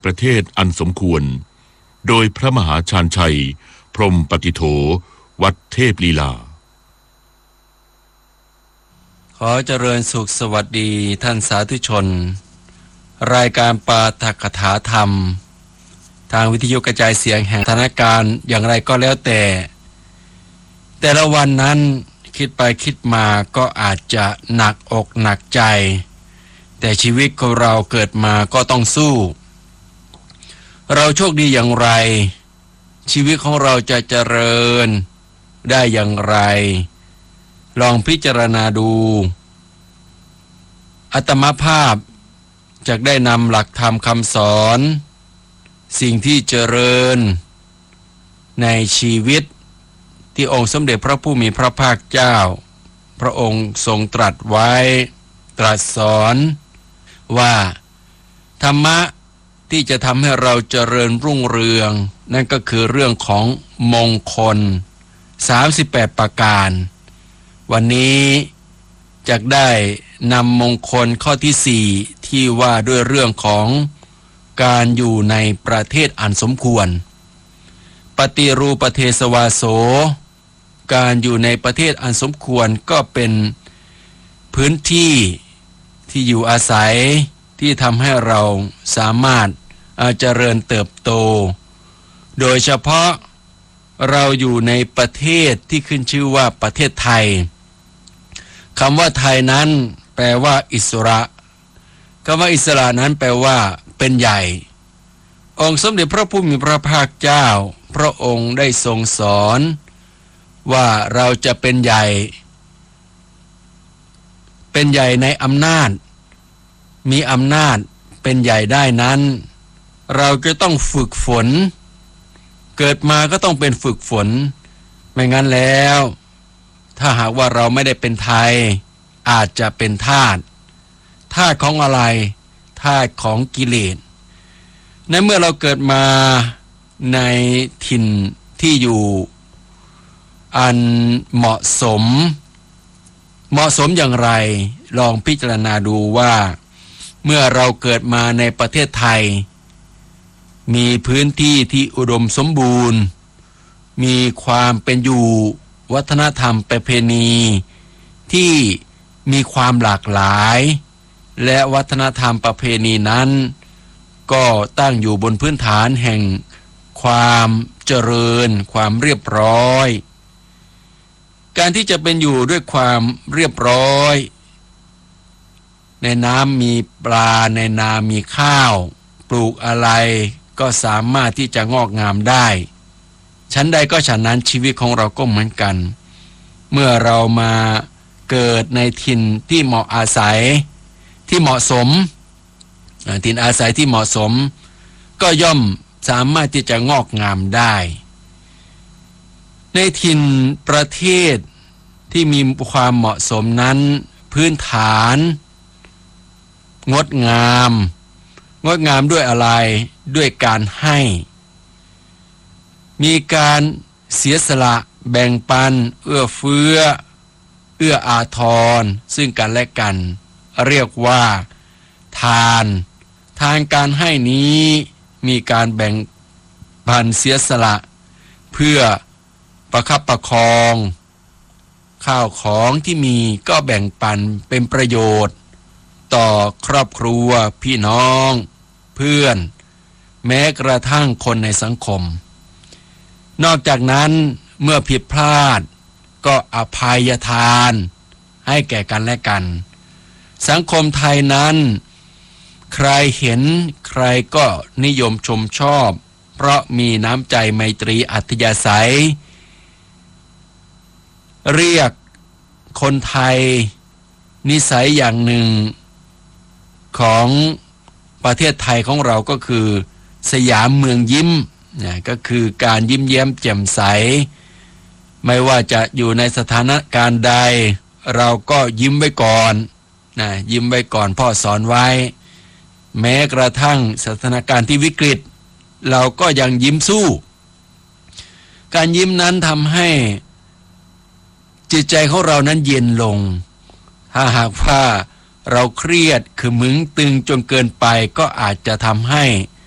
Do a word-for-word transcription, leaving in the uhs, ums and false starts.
ประเทศอันสมควรโดยพระมหาชาญชัยพรหมปฏิโฐวัดเทพลีลาขอเจริญสุขสวัสดีท่านสาธุชนรายการปาฐกถาธรรมทางวิทยุกระจายเสียงแห่งสถานการณ์อย่างไรก็แล้วแต่แต่ละวันนั้นคิดไปคิดมาก็อาจจะหนักอกหนักใจแต่ชีวิตของเราเกิดมาก็ต้องสู้เราโชคดีอย่างไรชีวิตของเราจะเจริญได้อย่างไรลองพิจารณาดูอาตมาภาพจะได้นำหลักธรรมคำสอนสิ่งที่เจริญในชีวิตที่องค์สมเด็จพระผู้มีพระภาคเจ้าพระองค์ทรงตรัสไว้ตรัสสอนว่าธรรมะที่จะทำให้เราเจริญรุ่งเรืองนั่นก็คือเรื่องของมงคลสามสิบแปดประการวันนี้จะได้นำมงคลข้อที่สี่ที่ว่าด้วยเรื่องของการอยู่ในประเทศอันสมควรปฏิรูปประเทศวาโสการอยู่ในประเทศอันสมควรก็เป็นพื้นที่ที่อยู่อาศัยที่ทำให้เราสามารถเจริญเติบโตโดยเฉพาะเราอยู่ในประเทศที่ขึ้นชื่อว่าประเทศไทยคำว่าไทยนั้นแปลว่าอิสระคำว่าอิสระนั้นแปลว่าเป็นใหญ่องค์สมเด็จพระผู้มีพระภาคเจ้าพระองค์ได้ทรงสอนว่าเราจะเป็นใหญ่เป็นใหญ่ในอำนาจมีอำนาจเป็นใหญ่ได้นั้นเราจะต้องฝึกฝนเกิดมาก็ต้องเป็นฝึกฝนไม่งั้นแล้วถ้าหากว่าเราไม่ได้เป็นไทยอาจจะเป็นทาสทาสของอะไรทาสของกิเลสในเมื่อเราเกิดมาในถิ่นที่อยู่อันเหมาะสมเหมาะสมอย่างไรลองพิจารณาดูว่าเมื่อเราเกิดมาในประเทศไทยมีพื้นที่ที่อุดมสมบูรณ์มีความเป็นอยู่วัฒนธรรมประเพณีที่มีความหลากหลายและวัฒนธรรมประเพณีนั้นก็ตั้งอยู่บนพื้นฐานแห่งความเจริญความเรียบร้อยการที่จะเป็นอยู่ด้วยความเรียบร้อยในน้ำมีปลาในนามีข้าวปลูกอะไรก็สามารถที่จะงอกงามได้ชั้นใดก็ฉันนั้นชีวิตของเราก็เหมือนกันเมื่อเรามาเกิดในถิ่นที่เหมาะอาศัยที่เหมาะสมถิ่นอาศัยที่เหมาะสมก็ย่อมสามารถที่จะงอกงามได้ในถิ่นประเทศที่มีความเหมาะสมนั้นพื้นฐานงดงามงดงามด้วยอะไรด้วยการให้มีการเสียสละแบ่งปันเอื้อเฟื้อเอื้ออาทรซึ่งกันและกันเรียกว่าทานทานการให้นี้มีการแบ่งปันเสียสละเพื่อประคับประคองข้าวของที่มีก็แบ่งปันเป็นประโยชน์ต่อครอบครัวพี่น้องเพื่อนแม้กระทั่งคนในสังคมนอกจากนั้นเมื่อผิดพลาดก็อภัยทานให้แก่กันและกันสังคมไทยนั้นใครเห็นใครก็นิยมชมชอบเพราะมีน้ำใจไมตรีอัธยาศัยเรียกคนไทยนิสัยอย่างหนึ่งของประเทศไทยของเราก็คือสยามเมืองยิ้มนะก็คือการยิ้มแย้มแจ่มใสไม่ว่าจะอยู่ในสถานการณ์ใดเราก็ยิ้มไว้ก่อนนะยิ้มไว้ก่อนพ่อสอนไว้แม้กระทั่งสถานการณ์ที่วิกฤตเราก็ยังยิ้มสู้การยิ้มนั้นทำให้จิตใจของเรานั้นเย็นลงถ้าหากว่าเราเครียดคือมึงตึงจนเกินไปก็อาจจะทำให้ ใ